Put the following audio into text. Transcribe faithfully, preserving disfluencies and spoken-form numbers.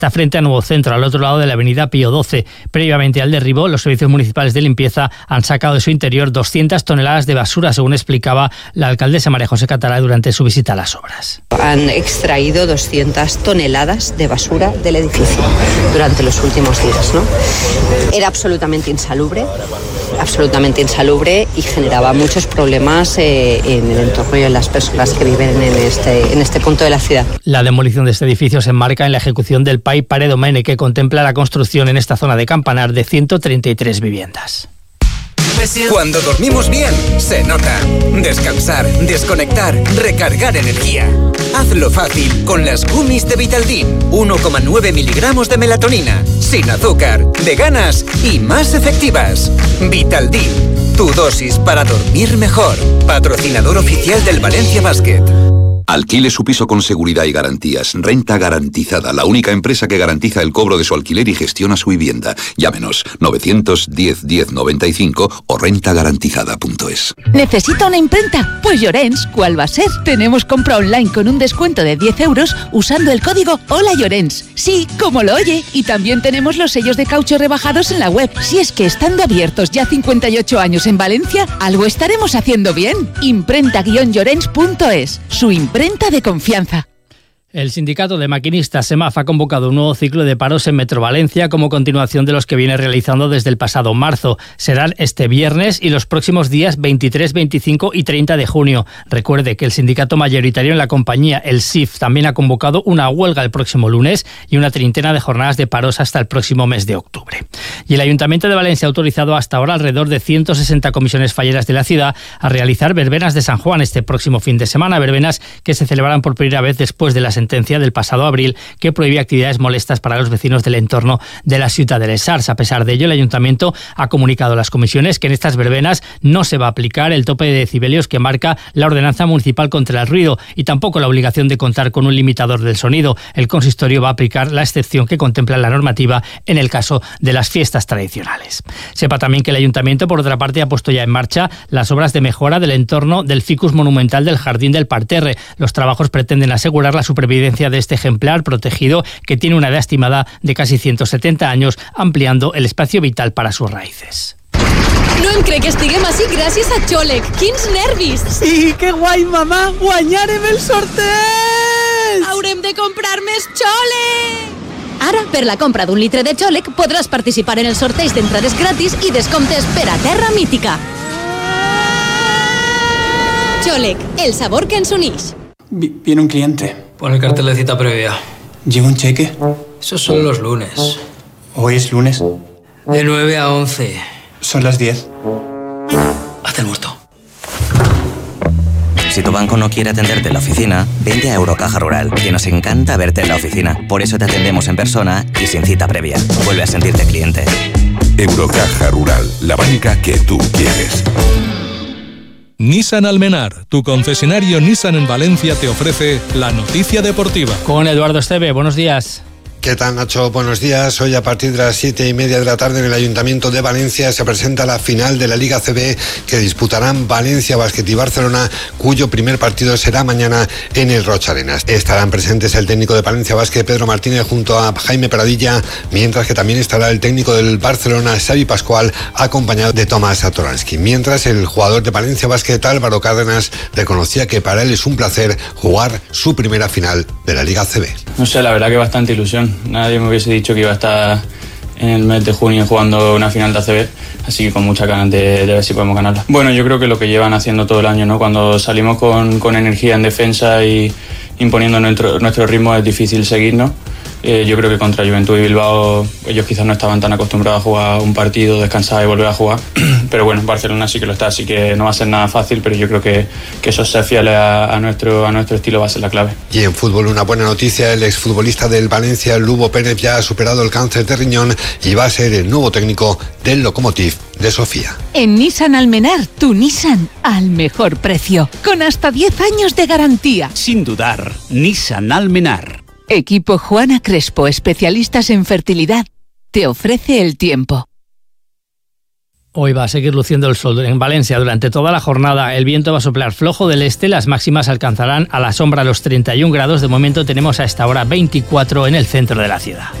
está frente a Nuevo Centro, al otro lado de la avenida Pío doce. Previamente al derribo, los servicios municipales de limpieza han sacado de su interior doscientas toneladas de basura, según explicaba la alcaldesa María José Catalá durante su visita a las obras. Han extraído doscientas toneladas de basura del edificio durante los últimos días, ¿no? Era absolutamente insalubre, absolutamente insalubre y generaba muchos problemas eh, en el entorno y en las personas que viven en este, en este punto de la ciudad. La demolición de este edificio se enmarca en la ejecución del P A I Paredomene, que contempla la construcción en esta zona de Campanar de ciento treinta y tres viviendas. Cuando dormimos bien, se nota. Descansar, desconectar, recargar energía. Hazlo fácil con las gummies de Vitaldin. uno coma nueve miligramos de melatonina, sin azúcar, veganas y más efectivas. Vitaldin, tu dosis para dormir mejor. Patrocinador oficial del Valencia Basket. Alquile su piso con seguridad y garantías. Renta Garantizada, la única empresa que garantiza el cobro de su alquiler y gestiona su vivienda. Llámenos novecientos diez diez noventa y cinco o renta garantizada punto es. ¿Necesita una imprenta? Pues Llorens, ¿cuál va a ser? Tenemos compra online con un descuento de diez euros usando el código Hola Llorens. Sí, como lo oye. Y también tenemos los sellos de caucho rebajados en la web. Si es que estando abiertos ya cincuenta y ocho años en Valencia, algo estaremos haciendo bien. imprenta guion llorens punto es. Su imprenta de confianza. El sindicato de maquinistas SEMAF ha convocado un nuevo ciclo de paros en Metro Valencia como continuación de los que viene realizando desde el pasado marzo. Serán este viernes y los próximos días veintitrés, veinticinco y treinta de junio. Recuerde que el sindicato mayoritario en la compañía, el S I F, también ha convocado una huelga el próximo lunes y una treintena de jornadas de paros hasta el próximo mes de octubre. Y el Ayuntamiento de Valencia ha autorizado hasta ahora alrededor de ciento sesenta comisiones falleras de la ciudad a realizar verbenas de San Juan este próximo fin de semana, verbenas que se celebrarán por primera vez después de la sentencia del pasado abril que prohíbe actividades molestas para los vecinos del entorno de la ciudad de Les Arts. A pesar de ello, el Ayuntamiento ha comunicado a las comisiones que en estas verbenas no se va a aplicar el tope de decibelios que marca la Ordenanza Municipal contra el Ruido y tampoco la obligación de contar con un limitador del sonido. El consistorio va a aplicar la excepción que contempla la normativa en el caso de las fiestas tradicionales. Sepa también que el Ayuntamiento, por otra parte, ha puesto ya en marcha las obras de mejora del entorno del ficus monumental del Jardín del Parterre. Los trabajos pretenden asegurar la supervivencia de este ejemplar protegido que tiene una edad estimada de casi ciento setenta años, ampliando el espacio vital para sus raïces. No em crec que estiguem així gràcies a Xòlec. Quins nervis! Sí, que guai, mamà! Guanyarem el sorteig! Haurem de comprar més Xòlec! Ara, per la compra d'un litre de Xòlec, podràs participar en el sorteig d'entrades gratis i descomptes per a Terra Mítica. Xòlec, el sabor que ens unix. Viene un cliente. Pon el cartel de cita previa. ¿Lleva un cheque? Eso son los lunes. ¿Hoy es lunes? De nueve a once. Son las diez. Haz el muerto. Si tu banco no quiere atenderte en la oficina, vente a Eurocaja Rural, que nos encanta verte en la oficina. Por eso te atendemos en persona y sin cita previa. Vuelve a sentirte cliente. Eurocaja Rural, la banca que tú quieres. Nissan Almenar, tu concesionario Nissan en Valencia, te ofrece la noticia deportiva. Con Eduardo Esteve, buenos días. ¿Qué tal, Nacho? Buenos días. Hoy a partir de las siete y media de la tarde en el Ayuntamiento de Valencia se presenta la final de la Liga A C B que disputarán Valencia Basket y Barcelona, cuyo primer partido será mañana en el Rocha Arenas. Estarán presentes el técnico de Valencia Basket, Pedro Martínez, junto a Jaime Pradilla, mientras que también estará el técnico del Barcelona, Xavi Pascual, acompañado de Tomás Satoransky. Mientras, el jugador de Valencia Basket, Álvaro Cárdenas, reconocía que para él es un placer jugar su primera final de la Liga A C B. No sé, la verdad que bastante ilusión. Nadie me hubiese dicho que iba a estar en el mes de junio jugando una final de A C B, así que con muchas ganas de, de ver si podemos ganarla. Bueno, yo creo que lo que llevan haciendo todo el año, ¿no? Cuando salimos con, con energía en defensa y imponiendo nuestro, nuestro ritmo es difícil seguirnos. Eh, yo creo que contra Juventud y Bilbao ellos quizás no estaban tan acostumbrados a jugar un partido, descansar y volver a jugar, pero bueno, Barcelona sí que lo está, así que no va a ser nada fácil, pero yo creo que, que eso ser fieles a, a, nuestro, a nuestro estilo va a ser la clave. Y en fútbol, una buena noticia: el exfutbolista del Valencia, Lugo Pérez, ya ha superado el cáncer de riñón y va a ser el nuevo técnico del Lokomotiv de Sofía. En Nissan Almenar, tu Nissan al mejor precio, con hasta diez años de garantía. Sin dudar, Nissan Almenar. Equipo Juana Crespo, especialistas en fertilidad, te ofrece el tiempo. Hoy va a seguir luciendo el sol en Valencia durante toda la jornada. El viento va a soplar flojo del este. Las máximas alcanzarán a la sombra los treinta y un grados. De momento tenemos a esta hora veinticuatro en el centro de la ciudad.